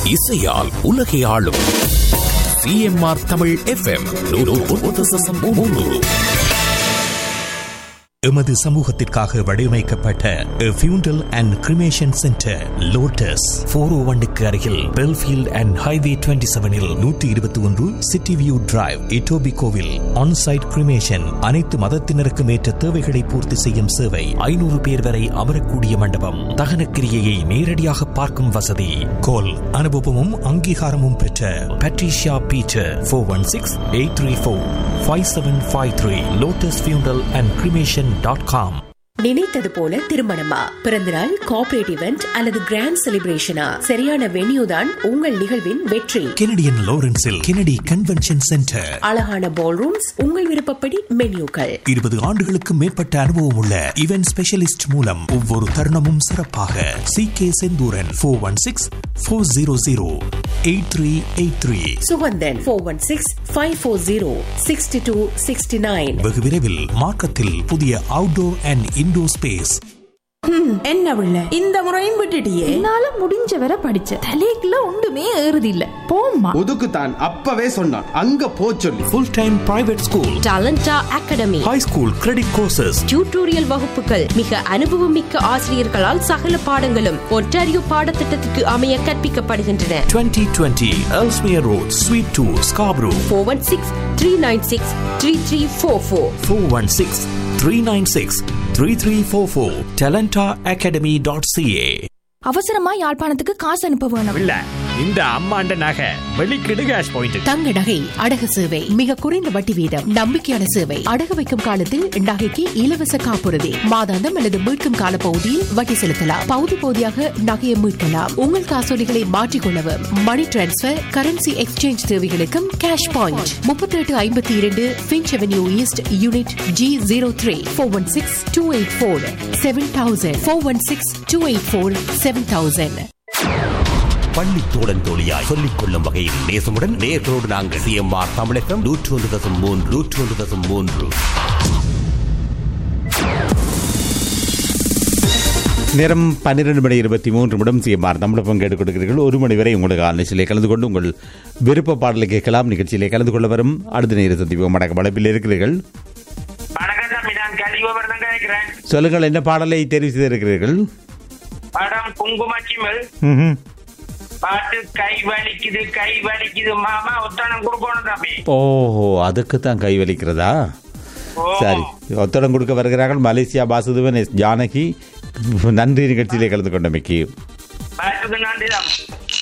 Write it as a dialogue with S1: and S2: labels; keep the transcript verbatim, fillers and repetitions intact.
S1: இசையால் உலகை ஆளும் சிஎம்ஆர் தமிழ் எஃப்எம்.
S2: எமது சமூகத்திற்காக வடிவமைக்கப்பட்ட ஃபியூண்டல் அண்ட் கிரிமேஷன் சென்டர் லோட்டஸ் போர் ஓ ஒன்னுக்கு அருகில் பெல்ஃபீல்ட் அண்ட் ஹைவே டுவெண்ட்டி செவனில் நூற்றி இருபத்தி ஒன்று city view drive இட்டோபிகோவில் onsite cremation. அனைத்து மதத்தினருக்கும் ஏற்ற தேவைகளை பூர்த்தி செய்யும் சேவை. ஐநூறு பேர் வரை அமரக்கூடிய மண்டபம். தகனக்கிரியையை நேரடியாக பார்க்கும் வசதி. கோல் அனுபவமும் அங்கீகாரமும் பெற்ற Patricia Peter four one six eight three four five seven five three. Lotus ஃபியூண்டல் அண்ட் கிரிமேஷன் டாட் காம்.
S3: நினைத்தது போல திருமணமா, பிறந்தநாள், கார்ப்பரேட் இவெண்ட் அல்லது கிராண்ட் செலிப்ரேஷனா, சரியான வென்யூ தான் உங்கள் நிகழ்வின் வெற்றி.
S2: Canadian லாரன்ஸில் Kennedy convention centre.
S3: அழகான பால் ரூம்ஸ், உங்கள் விருப்பப்படி மென்யூக்கள்.
S2: இருபது ஆண்டுகளுக்கு மேற்பட்ட அனுபவம் உள்ள இவென்ட் ஸ்பெஷலிஸ்ட் மூலம் ஒவ்வொரு தருணமும் சிறப்பாக. C K Senthuran four one six four zero zero eight three eight three.
S3: Suganthan four one six five four zero sixty two sixty nine.
S2: வெகு விரைவில் மார்க்கத்தில் புதிய அவுட்டோர் அண்ட் இன்டோர் ஸ்பேஸ்.
S4: என்ன உள்ள இந்த முறையும் விட்டுட்டியே?
S5: என்னால முடிஞ்ச வரை படிச்ச தலைக்குள்ள ஒன்றுமே ஏறுது இல்ல. போம்மா
S6: ஒதுக்குத்தான் அப்பவே சொன்னான் அங்க போ சொல்லி.
S2: Full time private school,
S3: டாலண்டா academy,
S2: high school credit courses,
S3: tutorial வகுப்புகள், மிக அனுபவமிக்க ஆசிரியர்களால் சகல பாடங்களும் ஒன்டாரியோ பாடத்திட்டத்துக்கு அமைய கற்பிக்கப்படுகின்றன.
S2: twenty twenty Ellesmere Road, Suite two, Scarborough.
S3: four one six three nine six three three four four.
S2: four one six three nine six three three four four. talenta academy dot c a.
S5: அவசரமா யாழ்ப்பாணத்துக்கு காசு அனுப்ப வேணும்.
S7: இல்ல, இந்த அம்மாண்ட நகை வெளிக்கிடு cash point.
S3: தங்க நகை அடகு சேவை, மிக குறைந்த வட்டி வீதம், நம்பிக்கையான சேவை. அடகு வைக்கும் காலத்தில் நகைக்கு இலவச காப்புறுதி, மாதாந்தம் அல்லது மீட்கும் கால பகுதியில் வட்டி செலுத்தலாம். பகுதி பகுதியாக நகையை மீட்கலாம். உங்கள் காசோலிகளை மாற்றிக்கொள்ளவும், மணி டிரான்ஸ்பர், கரன்சி எக்ஸ்சேஞ்ச் தேவைகளுக்கும் கேஷ் பாயிண்ட். முப்பத்தி எட்டு ஐம்பத்தி இரண்டு pinch avenue east, unit G zero three. Four one six two eight four seven thousand. Four one six two eight four seven thousand.
S1: பள்ளி தோழன் தோழியாய் சொல்லிக் கொள்ளும் வகையில் நேசமுடன் நேர்களோடு நாங்கள் சிஎம்ஆர் தமிழ் எஃப்எம் நூற்று ஒன்று தசம் மூன்று நூற்று ஒன்று தசம் மூன்று.
S8: நேரம் பன்னிரண்டு மணி இருபத்தி மூன்று நிமிடம். சிஎம்ஆர் தமிழ் எஃப்எம் கேட்டுக் கொடுக்கிறீர்கள். ஒரு மணி வரை உங்களுக்கு நிகழ்ச்சியிலே கலந்து கொண்டு உங்கள் விருப்ப பாடலை கேட்கலாம். நிகழ்ச்சியிலே கலந்து கொள்ள வரும் அடுத்த நேர சந்திப்பு வணக்கம். வளப்பில் இருக்கிறீர்கள். சொல்லுங்கள், என்ன பாடலை தெரிவு செய்திருக்கிறீர்கள்?
S9: படம் குங்குமச்சிமல். பாட்டு கை வலிக்குது கை வலிக்குது மாமா, ஒத்தடம் கொடுக்கணும் தம்பி.
S8: ஓஹோ, அதுக்கு தான் கை வலிக்கிறதா? சரி, ஒத்தடம் கொடுக்க வருகிறார்கள் மலேசியா வாசுதேவன், எஸ் ஜானகி. நன்றி நிகழ்ச்சியிலே கலந்து கொண்டமைக்கு.
S9: நன்றி தான்.